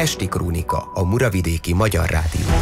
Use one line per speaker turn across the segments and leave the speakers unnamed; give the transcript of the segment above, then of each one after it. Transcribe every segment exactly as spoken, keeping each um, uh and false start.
Esti Krónika a Muravidéki Magyar Rádióban.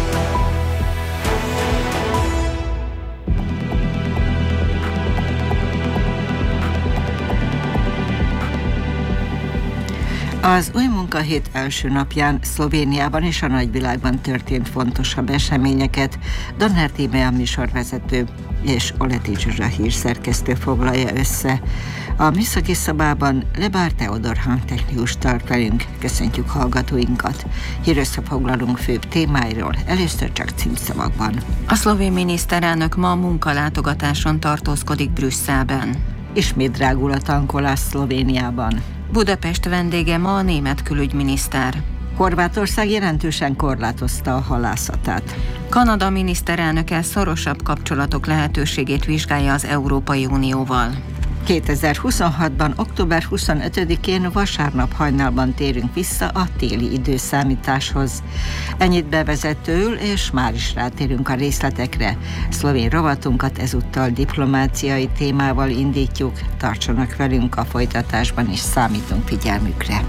Az új munkahét első napján Szlovéniában és a nagyvilágban történt fontosabb eseményeket Donner Tíme a műsorvezető és Oleti Zsuzsa hírszerkesztő foglalja össze. A műszaki szobában Lebár Teodor hangtechnikus tart velünk. Köszöntjük hallgatóinkat. Hírösszefoglalunk főbb témáiról, először csak címszavakban.
A szlovén miniszterelnök ma munkalátogatáson tartózkodik Brüsszelben.
Ismét drágul a tankolás Szlovéniában.
Budapest vendége ma a német külügyminiszter.
Horvátország jelentősen korlátozta a halászatát.
Kanada miniszterelnöke szorosabb kapcsolatok lehetőségét vizsgálja az Európai Unióval.
kétezer-huszonhatban. október huszonötödikén vasárnap hajnalban térünk vissza a téli időszámításhoz. Ennyit bevezetőül, és már is rátérünk a részletekre. Szlovén rovatunkat ezúttal diplomáciai témával indítjuk. Tartsanak velünk a folytatásban, és számítunk figyelmükre.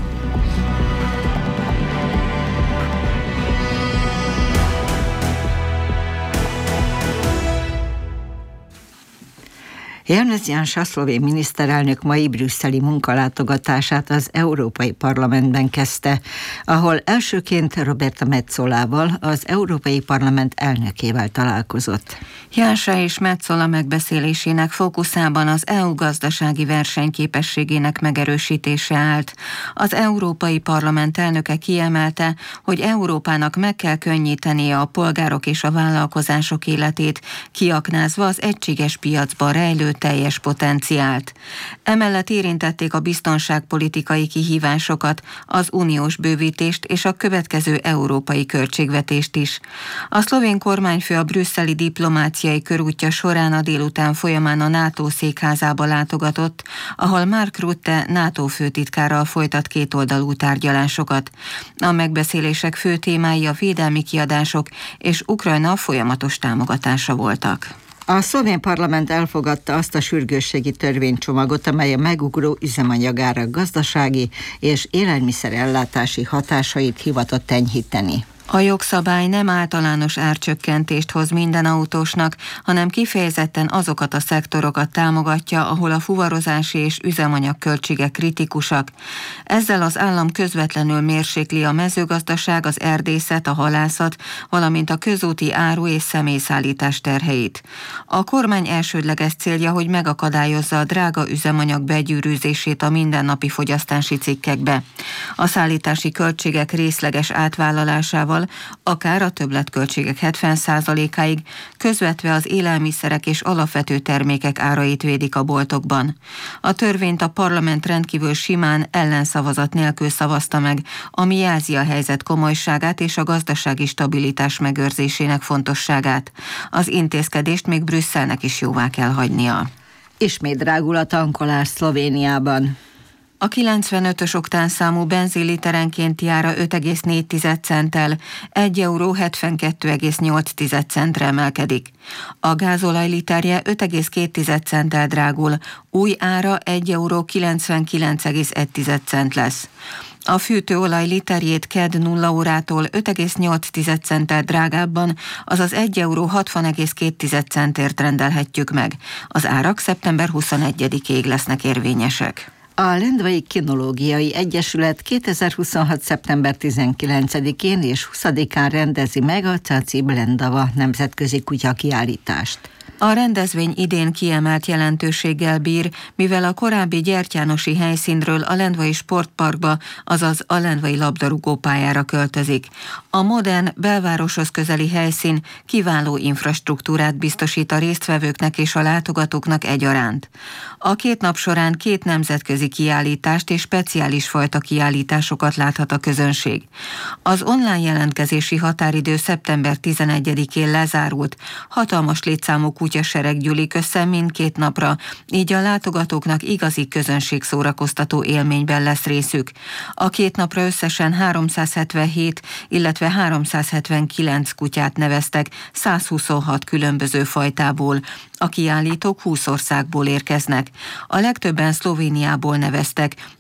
Janez Janša szlovén miniszterelnök mai brüsszeli munkalátogatását az Európai Parlamentben kezdte, ahol elsőként Roberta Metzolával, az Európai Parlament elnökével találkozott.
Janša és Metzola megbeszélésének fókuszában az é u gazdasági versenyképességének megerősítése állt. Az Európai Parlament elnöke kiemelte, hogy Európának meg kell könnyítenie a polgárok és a vállalkozások életét, kiaknázva az egységes piacban rejlő teljes potenciált. Emellett érintették a biztonságpolitikai kihívásokat, az uniós bővítést és a következő európai költségvetést is. A szlovén kormányfő a brüsszeli diplomáciai körútja során a délután folyamán a NATO székházába látogatott, ahol Mark Rutte NATO főtitkárral folytat kétoldalú tárgyalásokat. A megbeszélések fő témái a védelmi kiadások és Ukrajna folyamatos támogatása voltak.
A szlovén parlament elfogadta azt a sürgősségi törvénycsomagot, amely a megugró üzemanyagárak gazdasági és élelmiszerellátási hatásait hivatott enyhíteni.
A jogszabály nem általános árcsökkentést hoz minden autósnak, hanem kifejezetten azokat a szektorokat támogatja, ahol a fuvarozási és üzemanyagköltségek kritikusak. Ezzel az állam közvetlenül mérsékli a mezőgazdaság, az erdészet, a halászat, valamint a közúti áru- és személyszállítás terheit. A kormány elsődleges célja, hogy megakadályozza a drága üzemanyag begyűrűzését a mindennapi fogyasztási cikkekbe. A szállítási költségek részleges átvállalásával akár a többletköltségek hetven százalékáig közvetve az élelmiszerek és alapvető termékek árait védik a boltokban. A törvényt a parlament rendkívül simán ellenszavazat nélkül szavazta meg, ami jelzi a helyzet komolyságát és a gazdasági stabilitás megőrzésének fontosságát. Az intézkedést még Brüsszelnek is jóvá kell hagynia.
Ismét drágul a tankolás Szlovéniában.
A kilencvenötös oktánszámú benzinliterenkénti ára öt egész négy centtel, egy euró hetvenkettő egész nyolc centre emelkedik. A gázolaj literje öt egész két centtel drágul, új ára egy euró kilencvenkilenc egész egy cent lesz. A fűtőolaj literjét kedd nulla órától öt egész nyolc centtel drágábban, azaz egy euró hatvan egész két centért rendelhetjük meg. Az árak szeptember huszonegyedikéig lesznek érvényesek.
A Lendvai Kinológiai Egyesület kétezer-huszonhat. szeptember tizenkilencedikén és huszadikán rendezi meg a Caci Blendava nemzetközi kutyakiállítást.
A rendezvény idén kiemelt jelentőséggel bír, mivel a korábbi gyertyánosi helyszínről a Lendvai Sportparkba, azaz a Lendvai labdarúgópályára költözik. A modern, belvároshoz közeli helyszín kiváló infrastruktúrát biztosít a résztvevőknek és a látogatóknak egyaránt. A két nap során két nemzetközi kiállítást és speciális fajta kiállításokat láthat a közönség. Az online jelentkezési határidő szeptember tizenegyedikén lezárult, hatalmas létszámú kutyasereg gyűlik össze mindkét napra, így a látogatóknak igazi közönségszórakoztató élményben lesz részük. A két napra összesen háromszázhetvenhét, illetve háromszázhetvenkilenc kutyát neveztek százhuszonhat különböző fajtából. A kiállítók húsz országból érkeznek. A legtöbben Szlovéniából neveztek,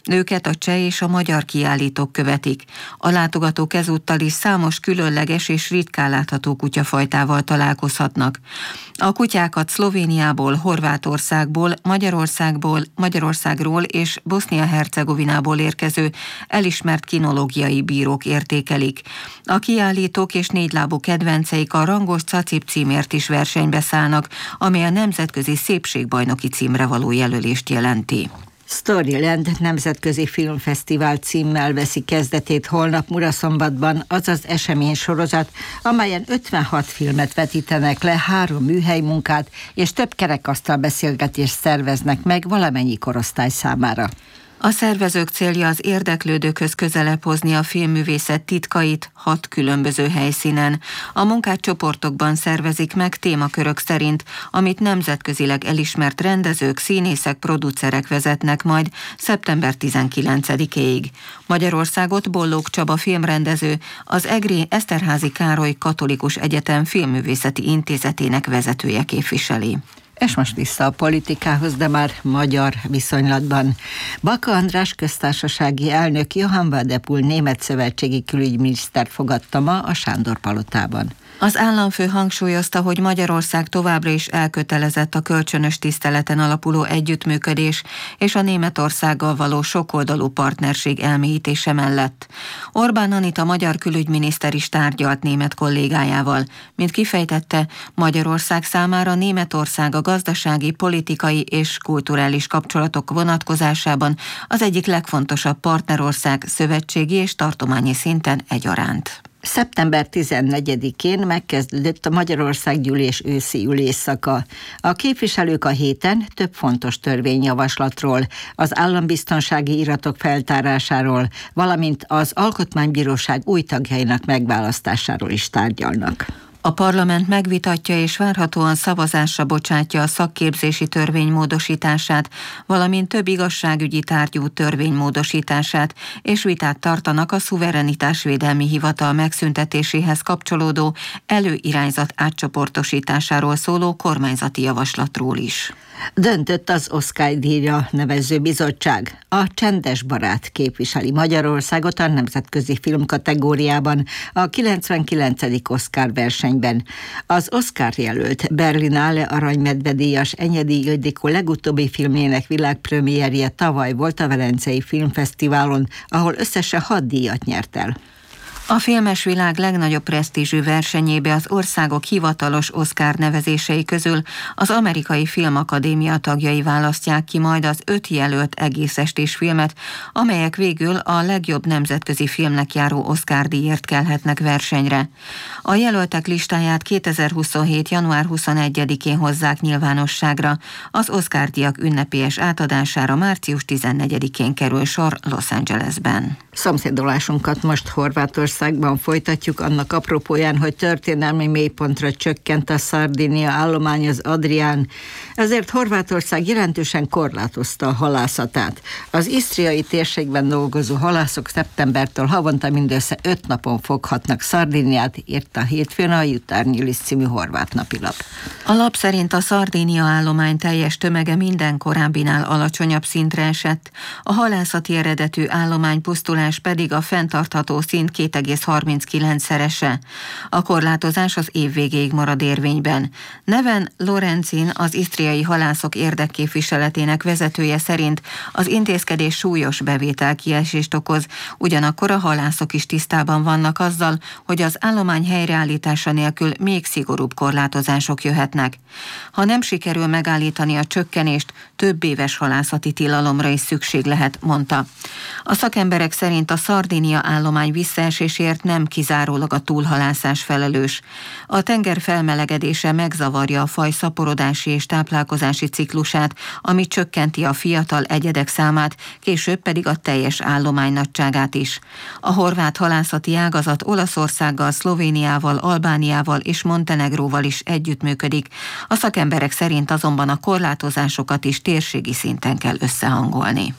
Őket a cseh és a magyar kiállítók követik. A látogatók ezúttal is számos különleges és ritkán látható kutyafajtával találkozhatnak. A kutyákat Szlovéniából, Horvátországból, Magyarországból, Magyarországról és Bosznia-Hercegovinából érkező elismert kinológiai bírók értékelik. A kiállítók és négylábú kedvenceik a rangos cacip címért is versenybe szállnak, ami a nemzetközi szépségbajnoki címre való jelölést jelenti.
Storyland nemzetközi filmfesztivál címmel veszi kezdetét holnap Muraszombatban az az eseménysorozat, amelyen ötvenhat filmet vetítenek le, három műhelymunkát és több kerekasztal beszélgetést szerveznek meg valamennyi korosztály számára.
A szervezők célja az érdeklődőkhöz közelebb hozni a filmművészet titkait hat különböző helyszínen. A munkát csoportokban szervezik meg témakörök szerint, amit nemzetközileg elismert rendezők, színészek, producerek vezetnek majd szeptember tizenkilencedikéig. Magyarországot Bollók Csaba filmrendező, az egri Eszterházy Károly Katolikus Egyetem Filmművészeti Intézetének vezetője képviseli.
És most vissza a politikához, de már magyar viszonylatban. Baka András köztársasági elnök Johann Wadepool német szövetségi külügyminiszter fogadta ma a Sándor palotában.
Az államfő hangsúlyozta, hogy Magyarország továbbra is elkötelezett a kölcsönös tiszteleten alapuló együttműködés és a Németországgal való sokoldalú partnerség elmélyítése mellett. Orbán Anita magyar külügyminiszter is tárgyalt német kollégájával. Mint kifejtette, Magyarország számára Németország a gazdasági, politikai és kulturális kapcsolatok vonatkozásában az egyik legfontosabb partnerország szövetségi és tartományi szinten egyaránt.
szeptember tizennegyedikén megkezdődött a Magyarországgyűlés őszi ülésszaka. A képviselők a héten több fontos törvényjavaslatról, az állambiztonsági iratok feltárásáról, valamint az Alkotmánybíróság új tagjainak megválasztásáról is tárgyalnak.
A parlament megvitatja és várhatóan szavazásra bocsátja a szakképzési törvény módosítását, valamint több igazságügyi tárgyú törvény módosítását, és vitát tartanak a szuverenitásvédelmi hivatal megszüntetéséhez kapcsolódó előirányzat átcsoportosításáról szóló kormányzati javaslatról is.
Döntött az Oscar-díjra nevező bizottság. A Csendes barát képviseli Magyarországot a nemzetközi film kategóriában a kilencvenkilencedik Oscar versenyben. Az Oscar jelölt Berlinale aranymedve-díjas Enyedi Ildikó legutóbbi filmjének világpremierje tavaly volt a Velencei Filmfesztiválon, ahol összesen hat díjat nyert el.
A filmes világ legnagyobb presztízsű versenyébe az országok hivatalos Oscar nevezései közül az Amerikai Filmakadémia tagjai választják ki majd az öt jelölt egészestés filmet, amelyek végül a legjobb nemzetközi filmnek járó Oscar-díjért kelhetnek versenyre. A jelöltek listáját kétezer-huszonhét. január huszonegyedikén hozzák nyilvánosságra, az Oscar-díjak ünnepélyes átadására március tizennegyedikén kerül sor Los Angelesben.
Szomszédolásunkat most Horvátországban folytatjuk, annak apropóján, hogy történelmi mélypontra csökkent a Szardinia állomány, az Adrián, ezért Horvátország jelentősen korlátozta a halászatát. Az isztriai térségben dolgozó halászok szeptembertől havonta mindössze öt napon foghatnak szardiniát, írta hétfőn a Jutarnyilis című horvát napilap.
A lap szerint a Szardinia állomány teljes tömege minden korábbinál alacsonyabb szintre esett, a halászati eredetű állomány pusztulás pedig a fenntartható szint két egész harminckilencszerese. A korlátozás az év végéig marad érvényben. Neven Lorenzin, az isztriai halászok érdekképviseletének vezetője szerint az intézkedés súlyos bevételkiesést okoz, ugyanakkor a halászok is tisztában vannak azzal, hogy az állomány helyreállítása nélkül még szigorúbb korlátozások jöhetnek. Ha nem sikerül megállítani a csökkenést, több éves halászati tilalomra is szükség lehet, mondta. A szakemberek szerint a Szardinia állomány visszaesésért nem kizárólag a túlhalászás felelős. A tenger felmelegedése megzavarja a faj szaporodási és táplálkozási ciklusát, ami csökkenti a fiatal egyedek számát, később pedig a teljes állomány nagyságát is. A horvát halászati ágazat Olaszországgal, Szlovéniával, Albániával és Montenegróval is együttműködik. A szakemberek szerint azonban a korlátozásokat is térségi szinten kell összehangolni.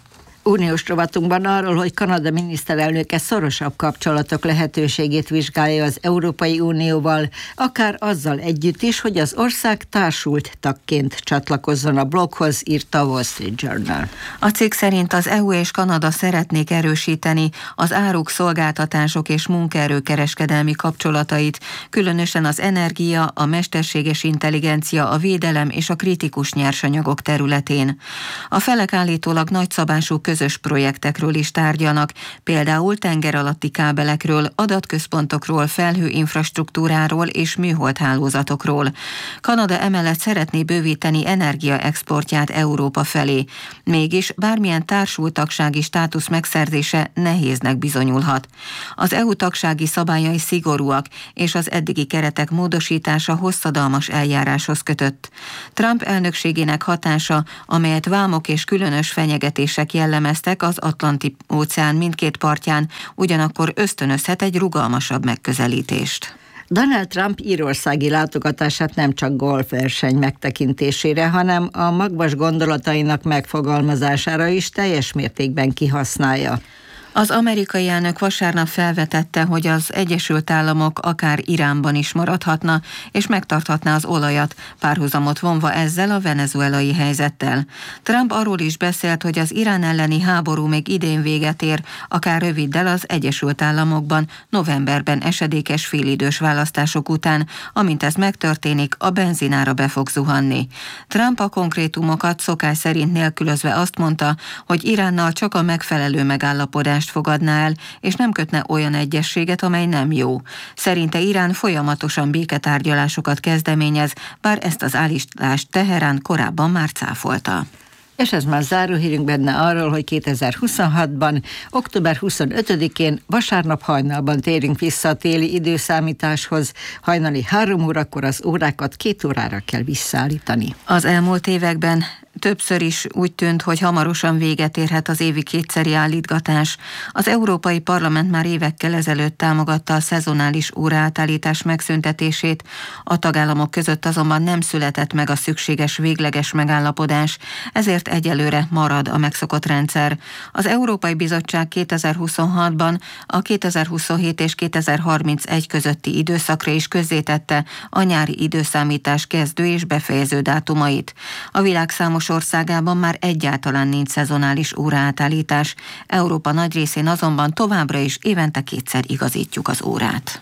Uniós rovatunkban arról, hogy Kanada miniszterelnöke szorosabb kapcsolatok lehetőségét vizsgálja az Európai Unióval, akár azzal együtt is, hogy az ország társult tagként csatlakozzon a blokkhoz, írta a Wall Street Journal.
A cikk szerint az é u és Kanada szeretnék erősíteni az áruk, szolgáltatások és munkaerőkereskedelmi kapcsolatait, különösen az energia, a mesterséges intelligencia, a védelem és a kritikus nyersanyagok területén. A felek állítólag nagyszabású közös projektekről is tárgyalnak, például tenger alatti kábelekről, adatközpontokról, felhőinfrastruktúráról és műholdhálózatokról. Kanada emellett szeretné bővíteni energiaexportját Európa felé. Mégis bármilyen társultagsági státusz megszerzése nehéznek bizonyulhat. Az é u tagsági szabályai szigorúak, és az eddigi keretek módosítása hosszadalmas eljáráshoz kötött. Trump elnökségének hatása, amelyet vámok és különös fenyegetések jellemeztek az Atlanti-óceán mindkét partján, ugyanakkor ösztönözhet egy rugalmasabb megközelítést.
Donald Trump írországi látogatását nem csak golfverseny megtekintésére, hanem a magvas gondolatainak megfogalmazására is teljes mértékben kihasználja.
Az amerikai elnök vasárnap felvetette, hogy az Egyesült Államok akár Iránban is maradhatna, és megtarthatná az olajat, párhuzamot vonva ezzel a venezuelai helyzettel. Trump arról is beszélt, hogy az Irán elleni háború még idén véget ér, akár röviddel az Egyesült Államokban, novemberben esedékes félidős választások után, amint ez megtörténik, a benzinára be fog zuhanni. Trump a konkrétumokat szokás szerint nélkülözve azt mondta, hogy Iránnal csak a megfelelő megállapodás fogadná el, és nem kötne olyan egyezséget, amely nem jó. Szerinte Irán folyamatosan béketárgyalásokat kezdeményez, bár ezt az állítást Teherán korábban már cáfolta.
És ez már záróhírünk benne arról, hogy kétezer-huszonhatban, október huszonötödikén vasárnap hajnalban térünk vissza a téli időszámításhoz. Hajnali három órakor az órákat két órára kell visszaállítani.
Az elmúlt években többször is úgy tűnt, hogy hamarosan véget érhet az évi kétszeri állítgatás. Az Európai Parlament már évekkel ezelőtt támogatta a szezonális óraátállítás megszüntetését, a tagállamok között azonban nem született meg a szükséges végleges megállapodás, ezért egyelőre marad a megszokott rendszer. Az Európai Bizottság kétezer-huszonhatban a kétezer-huszonhét és kétezer-harmincegy közötti időszakra is közzétette a nyári időszámítás kezdő és befejező dátumait. A világ számos országában már egyáltalán nincs szezonális óraátállítás, Európa nagy részén azonban továbbra is évente kétszer igazítjuk az órát.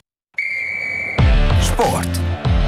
Sport.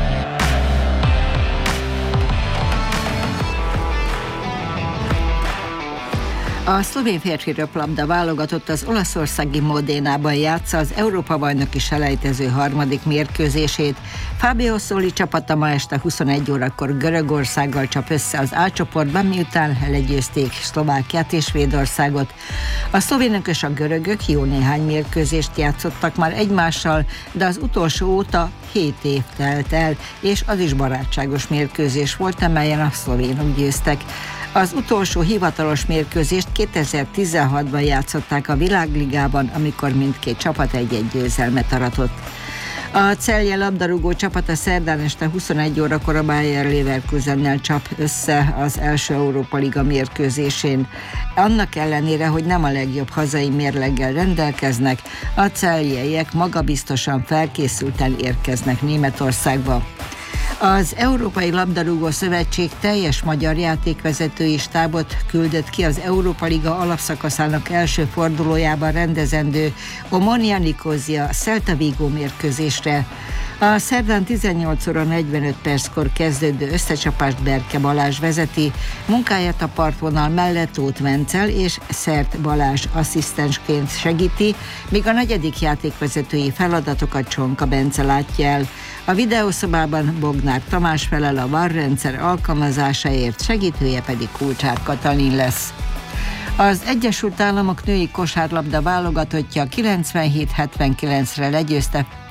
A szlovén férfi röplabda válogatott az olaszországi Modénában játsza az Európa-bajnoki selejtező harmadik mérkőzését. Fabio Soli csapata ma este huszonegy órakor Görögországgal csap össze az A csoportban, miután legyőzték Szlovákiát és Svédországot. A szlovénok és a görögök jó néhány mérkőzést játszottak már egymással, de az utolsó óta hét év telt el, és az is barátságos mérkőzés volt, amelyen a szlovénok győztek. Az utolsó hivatalos mérkőzést kétezer-tizenhatban játszották a Világligában, amikor mindkét csapat egy-egy győzelmet aratott. A Celje labdarúgó csapata szerdán este huszonegy órakor a Bayer Leverkusennel csap össze az első Európa Liga mérkőzésén. Annak ellenére, hogy nem a legjobb hazai mérleggel rendelkeznek, a celjeiek magabiztosan felkészülten érkeznek Németországba. Az Európai Labdarúgó Szövetség teljes magyar játékvezetői stábot küldött ki az Európa Liga alapszakaszának első fordulójában rendezendő Omonia Nicosia Celta Vigo mérkőzésre. A szerdán tizennyolc óra negyvenöt perckor kezdődő összecsapást Berke Balázs vezeti, munkáját a partvonal mellett Tóth Vencel és Szert Balázs asszisztensként segíti, míg a negyedik játékvezetői feladatokat Csonka Bence látja el. A videószobában Bognár Tamás felel a vé á er rendszer alkalmazásáért, segítője pedig Kulcsár Katalin lesz. Az Egyesült Államok női kosárlabda válogatottja kilencvenhét hetvenkilencre legyőzte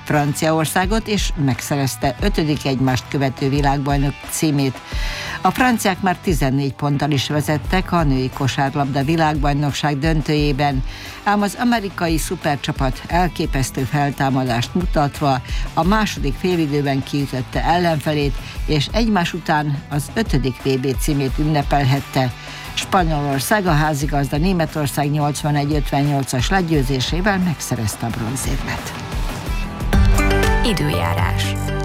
Franciaországot, és megszerezte ötödik egymást követő világbajnok címét. A franciák már tizennégy ponttal is vezettek a női kosárlabda világbajnokság döntőjében, ám az amerikai szupercsapat elképesztő feltámadást mutatva a második félidőben kiütötte ellenfelét, és egymás után az ötödik vé bé címét ünnepelhette. Spanyolország a házigazda Németország nyolcvanegy ötvennyolcas legyőzésével megszerezte a bronzérmet.
Időjárás.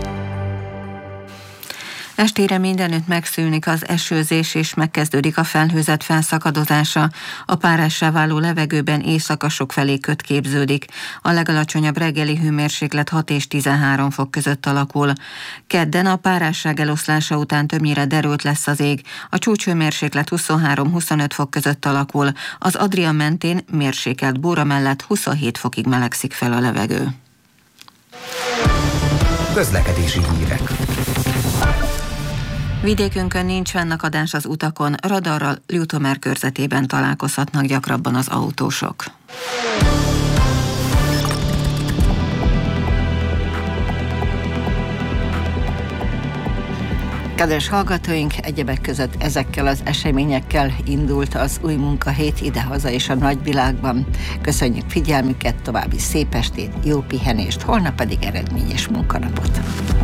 Estére mindenütt megszűnik az esőzés, és megkezdődik a felhőzet felszakadozása. A párássá váló levegőben éjszaka sokfelé köd képződik. A legalacsonyabb reggeli hőmérséklet hat és tizenhárom fok között alakul. Kedden a párásság eloszlása után többnyire derült lesz az ég. A csúcshőmérséklet huszonhárom-huszonöt fok között alakul. Az Adria mentén mérsékelt búra mellett huszonhét fokig melegszik fel a levegő.
Közlekedési hírek.
Vidékünkön nincs fennakadás az utakon, radarral Ljutomer körzetében találkozhatnak gyakrabban az autósok.
Kedves hallgatóink, egyebek között ezekkel az eseményekkel indult az új munkahét idehaza és a nagyvilágban. Köszönjük figyelmüket, további szép estét, jó pihenést, holnap pedig eredményes munkanapot.